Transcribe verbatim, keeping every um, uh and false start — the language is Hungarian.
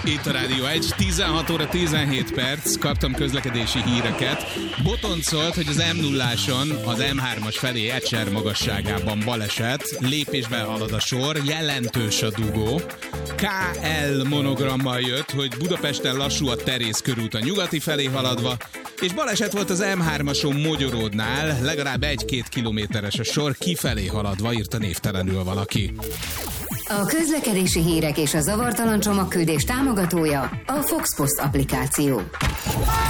Itt a Rádió egy, tizenhat óra tizenhét perc, kaptam közlekedési híreket. Botoncolt, hogy az em nulláson az em hármas felé Ecser magasságában baleset, lépésben halad a sor, jelentős a dugó. ká el monogrammal jött, hogy Budapesten lassú a Terész körút a nyugati felé haladva, és baleset volt az em hármason Mogyoródnál, legalább egy-két kilométeres a sor, kifelé haladva, írta névtelenül valaki. A közlekedési hírek és a zavartalan csomagküldés támogatója a Fox Post applikáció.